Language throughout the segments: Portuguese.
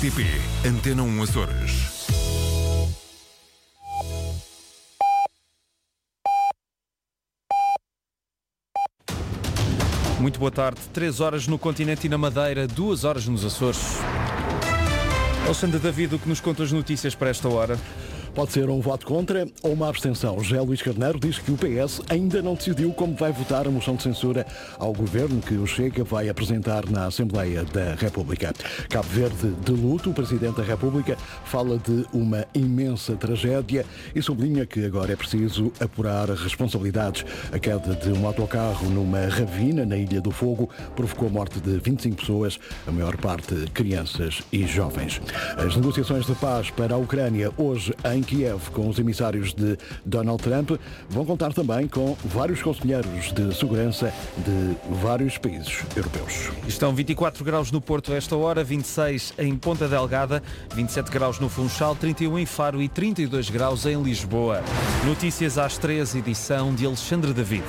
RTP Antena 1 Açores. Muito boa tarde. 3 horas no continente e na Madeira, 2 horas nos Açores. Alexandre David, o que nos conta as notícias para esta hora? Pode ser um voto contra ou uma abstenção. José Luís Carneiro diz que o PS ainda não decidiu como vai votar a moção de censura ao governo que o Chega vai apresentar na Assembleia da República. Cabo Verde de luto, o Presidente da República fala de uma imensa tragédia e sublinha que agora é preciso apurar responsabilidades. A queda de um autocarro numa ravina na Ilha do Fogo provocou a morte de 25 pessoas, a maior parte crianças e jovens. As negociações de paz para a Ucrânia hoje em Kiev com os emissários de Donald Trump vão contar também com vários conselheiros de segurança de vários países europeus. Estão 24 graus no Porto a esta hora, 26 em Ponta Delgada, 27 graus no Funchal, 31 em Faro e 32 graus em Lisboa. Notícias às 3, edição de Alexandre David.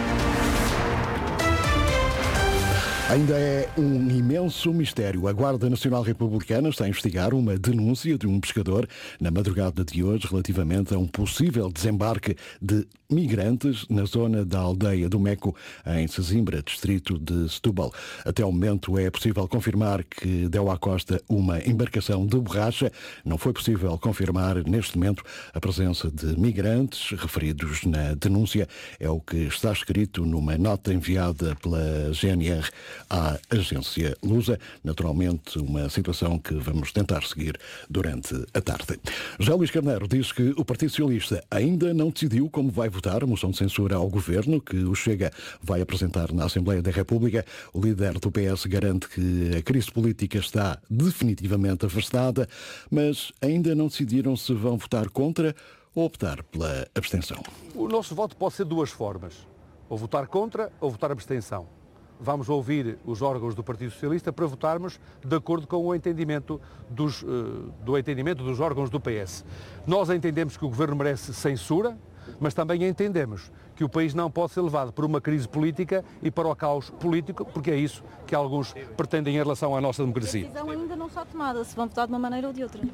Ainda é um imenso mistério. A Guarda Nacional Republicana está a investigar uma denúncia de um pescador na madrugada de hoje relativamente a um possível desembarque de migrantes na zona da aldeia do Meco, em Sesimbra, distrito de Setúbal. Até ao momento é possível confirmar que deu à costa uma embarcação de borracha. Não foi possível confirmar neste momento a presença de migrantes referidos na denúncia. É o que está escrito numa nota enviada pela GNR à agência Lusa. Naturalmente, uma situação que vamos tentar seguir durante a tarde. José Luís Carneiro diz que o Partido Socialista ainda não decidiu como vai votar a moção de censura ao governo que o Chega vai apresentar na Assembleia da República. O líder do PS garante que a crise política está definitivamente afastada, mas ainda não decidiram se vão votar contra ou optar pela abstenção. O nosso voto pode ser de duas formas, ou votar contra ou votar abstenção. Vamos ouvir os órgãos do Partido Socialista para votarmos de acordo com o entendimento dos órgãos do PS. Nós entendemos que o Governo merece censura, mas também entendemos que o país não pode ser levado por uma crise política e para o caos político, porque é isso que alguns pretendem em relação à nossa democracia. A decisão ainda não está tomada, se vão votar de uma maneira ou de outra.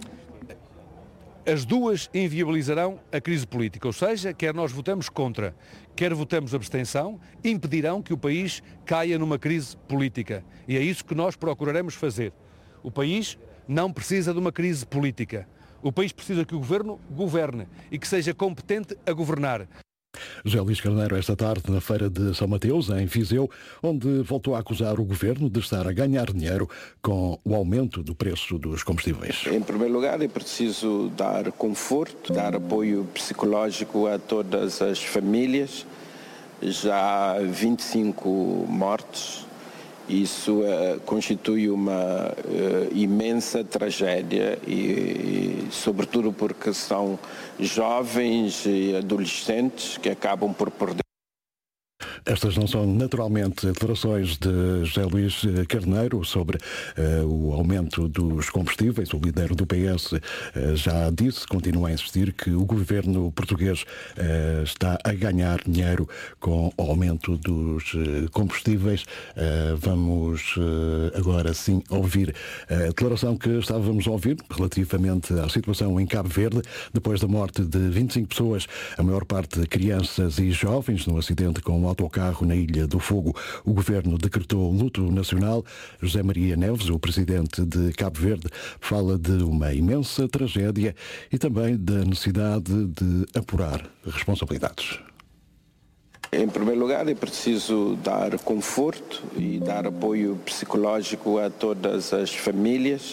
As duas inviabilizarão a crise política, ou seja, quer nós votamos contra, quer votamos abstenção, impedirão que o país caia numa crise política. E é isso que nós procuraremos fazer. O país não precisa de uma crise política. O país precisa que o Governo governe e que seja competente a governar. José Luís Carneiro esta tarde na Feira de São Mateus, em Viseu, onde voltou a acusar o Governo de estar a ganhar dinheiro com o aumento do preço dos combustíveis. Em primeiro lugar, é preciso dar conforto, dar apoio psicológico a todas as famílias. Já há 25 mortes. Isso constitui uma imensa tragédia e sobretudo porque são jovens e adolescentes que acabam por perder. Estas não são naturalmente declarações de José Luís Carneiro sobre o aumento dos combustíveis. O líder do PS já disse, continua a insistir, que o governo português está a ganhar dinheiro com o aumento dos combustíveis. Vamos agora sim ouvir a declaração que estávamos a ouvir relativamente à situação em Cabo Verde, depois da morte de 25 pessoas, a maior parte crianças e jovens, no acidente com um autocarro na Ilha do Fogo. O Governo decretou luto nacional. José Maria Neves, o Presidente de Cabo Verde, fala de uma imensa tragédia e também da necessidade de apurar responsabilidades. Em primeiro lugar, é preciso dar conforto e dar apoio psicológico a todas as famílias.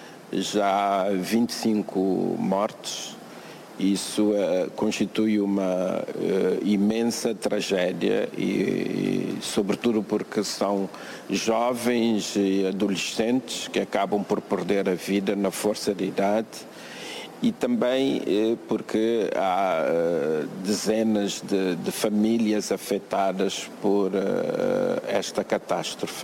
Já há 25 mortes. Isso constitui uma imensa tragédia e sobretudo porque são jovens e adolescentes que acabam por perder a vida na força de idade e também porque há dezenas de famílias afetadas por esta catástrofe.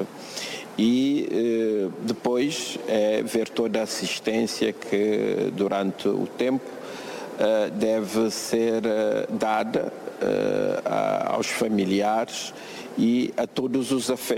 E depois ver toda a assistência que durante o tempo deve ser dada aos familiares e a todos os afetados.